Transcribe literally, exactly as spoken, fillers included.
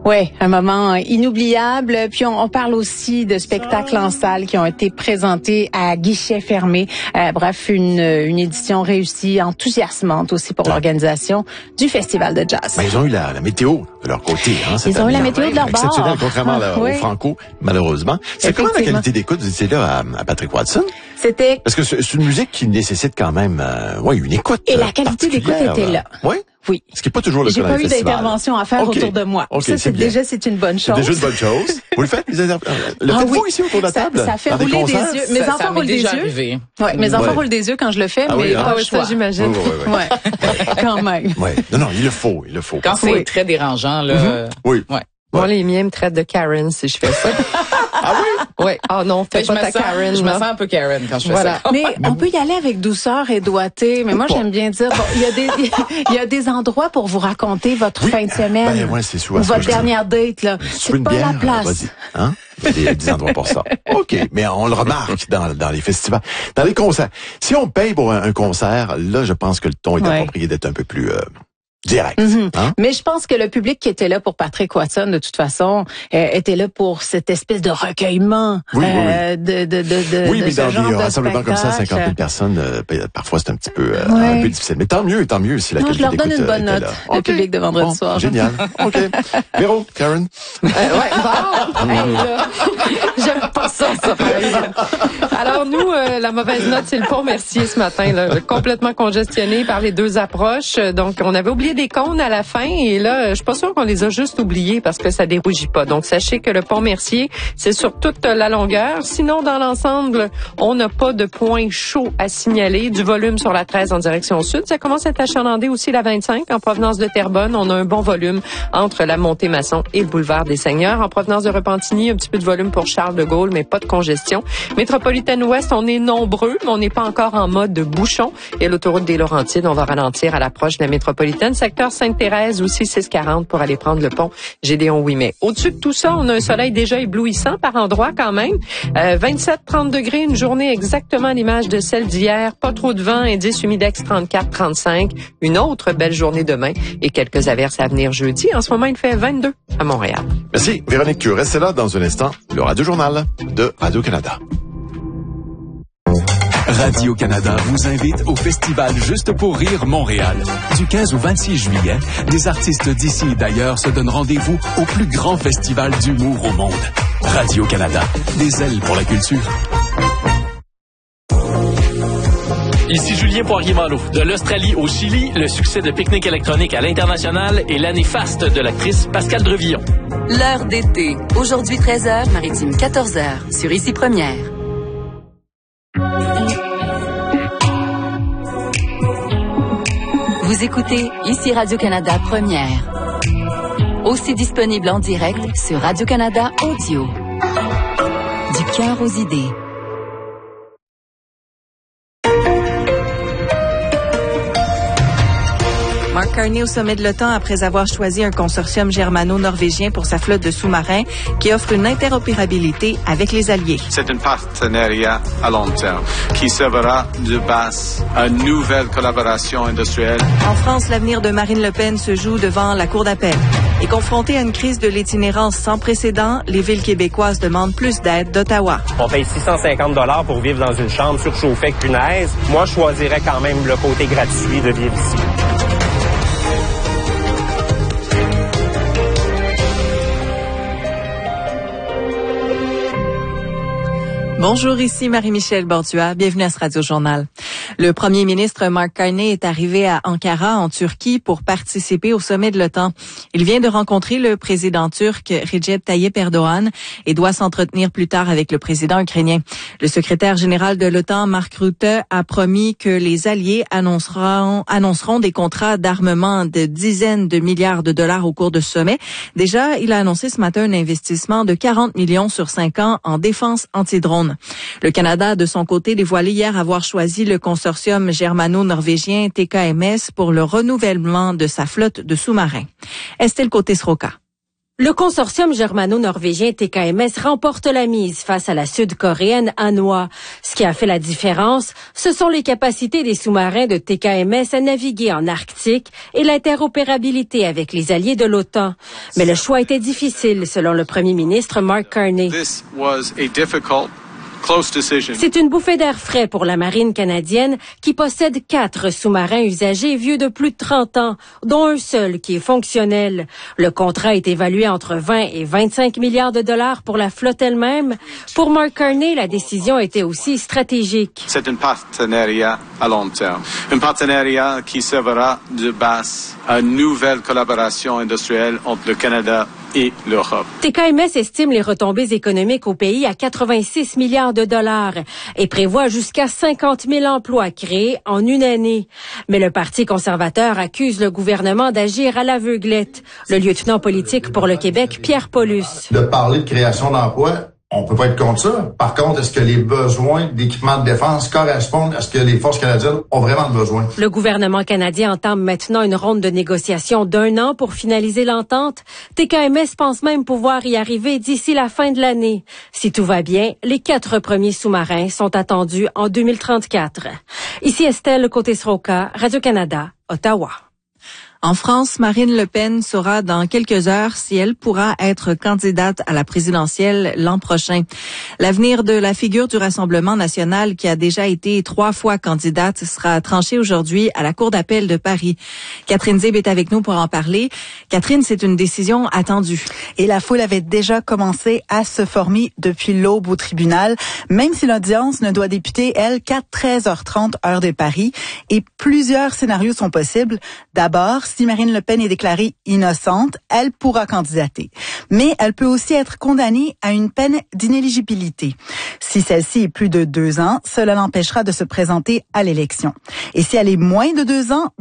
Oui, un moment inoubliable. Puis on, on parle aussi de spectacles en salle qui ont été présentés à guichet fermé. Euh, bref, une, une édition réussie, enthousiasmante aussi pour l'organisation du Festival de jazz. Mais ils ont eu la, la météo de leur côté. Hein, ils ont eu la météo de leur bord. Exceptionnel, contrairement ah, à, oui. au Franco, malheureusement. C'est comment la qualité d'écoute? Vous étiez là à, à Patrick Watson? C'était... Parce que c'est une musique qui nécessite quand même euh, ouais, une écoute. Et la qualité d'écoute était là. Oui? Oui. Ce qui n'est pas toujours le cas dans les festivals. J'ai pas eu d'intervention à faire okay. autour de moi. Okay, ça, c'est déjà, c'est une bonne chose. C'est déjà une bonne chose. Vous le faites, les inter... Le ah, faites-vous oui. ici autour de la table? Ça, ça fait rouler des, des yeux. Mes ça, enfants ça roulent des yeux. Arrivé. Ouais, mes enfants ouais. roulent des yeux quand je le fais, ah mais oui, hein? pas le choix. Ça, j'imagine. Oui, oui, oui. Ouais. Quand même. Ouais. Non, non, il le faut, il le faut. Quand c'est oui. très dérangeant, là. Mm-hmm. Oui. Ouais. Moi, les miens me traitent de Karen si je fais ça. Ah oui? Oui. Ah non, fais je pas me ta sens, Karen. Je là. me sens un peu Karen quand je fais voilà. ça. Mais on peut y aller avec douceur et doigté. Mais moi, j'aime bien dire, bon, il y a des, il y a des endroits pour vous raconter votre oui. fin de semaine. Ben, ouais, c'est souvent ou ça votre dernière date, là. C'est C'est une pas bière, la place. Vas-y. Hein? Il y a des, des endroits pour ça. OK. Mais on le remarque dans, dans les festivals. Dans les concerts. Si on paye pour un, un concert, là, je pense que le ton est ouais. approprié d'être un peu plus, euh, direct. Mm-hmm. Hein? Mais je pense que le public qui était là pour Patrick Watson, de toute façon, euh, était là pour cette espèce de recueillement oui, euh, oui, oui. de, de, de, de Oui, de mais ce dans genre des de rassemblements comme ça, spectacle. cinquante mille personnes, euh, parfois c'est un petit peu, euh, ouais. un peu difficile. Mais tant mieux, tant mieux si la non, qualité je leur donne une bonne note, le okay. public de vendredi bon, soir. Génial. OK. Véro, Karen? Euh, ouais, bon, hey, là, j'aime pas ça, ça, par exemple. Alors, nous, euh, la mauvaise note, c'est le pont Mercier ce matin, là, complètement congestionné par les deux approches. Donc, on avait oublié des cônes à la fin et là, je suis pas sûre qu'on les a juste oubliés parce que ça dérougit pas. Donc, sachez que le pont Mercier, c'est sur toute la longueur. Sinon, dans l'ensemble, on n'a pas de points chauds à signaler. Du volume sur la treize en direction sud. Ça commence à être achalandé aussi la vingt-cinq en provenance de Terrebonne. On a un bon volume entre la Montée-Masson et le boulevard des Seigneurs. En provenance de Repentigny, un petit peu de volume pour Charles de Gaulle, mais pas de congestion. Métropolitaine Ouest, on est nombreux, mais on n'est pas encore en mode de bouchon. Et l'autoroute des Laurentides, on va ralentir à l'approche de la métropolitaine. Secteur Sainte-Thérèse aussi, six quarante pour aller prendre le pont Gédéon-Ouimet. Au-dessus de tout ça, on a un soleil déjà éblouissant par endroits quand même. Euh, vingt-sept à trente degrés, une journée exactement à l'image de celle d'hier. Pas trop de vent, indice humidex trente-quatre à trente-cinq. Une autre belle journée demain et quelques averses à venir jeudi. En ce moment, il fait vingt-deux à Montréal. Merci, Véronique Thieu. Restez là dans un instant. Le Radio-Journal de Radio-Canada. Radio-Canada vous invite au Festival Juste pour rire Montréal. Du quinze au vingt-six juillet, des artistes d'ici et d'ailleurs se donnent rendez-vous au plus grand festival d'humour au monde. Radio-Canada, des ailes pour la culture. Ici Julien Poirier-Malo. De l'Australie au Chili, le succès de Pique-Nique électronique à l'international et l'année faste de l'actrice Pascale Drevillon. L'heure d'été. Aujourd'hui treize heures, maritime quatorze heures. Sur Ici Première. Vous écoutez Ici Radio-Canada Première. Aussi disponible en direct sur Radio-Canada Audio. Du cœur aux idées. Mark Carney au sommet de l'OTAN après avoir choisi un consortium germano-norvégien pour sa flotte de sous-marins qui offre une interopérabilité avec les alliés. C'est un partenariat à long terme qui servera de base à une nouvelle collaboration industrielle. En France, l'avenir de Marine Le Pen se joue devant la Cour d'appel. Et confrontée à une crise de l'itinérance sans précédent, les villes québécoises demandent plus d'aide d'Ottawa. On paye six cent cinquante dollars pour vivre dans une chambre surchauffée avec punaise. Moi, je choisirais quand même le côté gratuit de vivre ici. Bonjour, ici Marie-Michel Bordua. Bienvenue à ce Radio-Journal. Le premier ministre Mark Carney est arrivé à Ankara, en Turquie, pour participer au sommet de l'OTAN. Il vient de rencontrer le président turc Recep Tayyip Erdogan et doit s'entretenir plus tard avec le président ukrainien. Le secrétaire général de l'OTAN, Mark Rutte, a promis que les alliés annonceront, annonceront des contrats d'armement de dizaines de milliards de dollars au cours de ce sommet. Déjà, il a annoncé ce matin un investissement de quarante millions sur cinq ans en défense anti-drone. Le Canada, de son côté, dévoilé hier avoir choisi le consortium germano-norvégien T K M S pour le renouvellement de sa flotte de sous-marins. Estelle Côté-Sroka. Le consortium germano-norvégien T K M S remporte la mise face à la sud-coréenne Hanwha. Ce qui a fait la différence, ce sont les capacités des sous-marins de T K M S à naviguer en Arctique et l'interopérabilité avec les alliés de l'OTAN. Mais le choix était difficile, selon le premier ministre Mark Carney. This was a difficult C'est une bouffée d'air frais pour la marine canadienne qui possède quatre sous-marins usagés vieux de plus de trente ans, dont un seul qui est fonctionnel. Le contrat est évalué entre vingt et vingt-cinq milliards de dollars pour la flotte elle-même. Pour Mark Carney, la décision était aussi stratégique. C'est un partenariat à long terme. Un partenariat qui servira de base à une nouvelle collaboration industrielle entre le Canada et l'Europe. T K M S estime les retombées économiques au pays à quatre-vingt-six milliards de dollars et prévoit jusqu'à cinquante mille emplois créés en une année. Mais le Parti conservateur accuse le gouvernement d'agir à l'aveuglette. Le lieutenant politique pour le Québec, Pierre Paulus. De parler de création d'emplois, on peut pas être contre ça. Par contre, est-ce que les besoins d'équipement de défense correspondent à ce que les forces canadiennes ont vraiment besoin? Le gouvernement canadien entame maintenant une ronde de négociations d'un an pour finaliser l'entente. T K M S pense même pouvoir y arriver d'ici la fin de l'année. Si tout va bien, les quatre premiers sous-marins sont attendus en deux mille trente-quatre. Ici Estelle Côté-Sroka, Radio-Canada, Ottawa. En France, Marine Le Pen saura dans quelques heures si elle pourra être candidate à la présidentielle l'an prochain. L'avenir de la figure du Rassemblement national, qui a déjà été trois fois candidate, sera tranché aujourd'hui à la Cour d'appel de Paris. Catherine Zib est avec nous pour en parler. Catherine, c'est une décision attendue. Et la foule avait déjà commencé à se former depuis l'aube au tribunal, même si l'audience ne doit débuter, elle, qu'à treize heures trente, heure de Paris. Et plusieurs scénarios sont possibles. D'abord, si Marine Le Pen est déclarée innocente, elle pourra candidater. Mais elle peut aussi être condamnée à une peine d'inéligibilité. Si celle-ci est plus de deux ans, cela l'empêchera de se présenter à l'élection. Et si elle est moins de deux ans,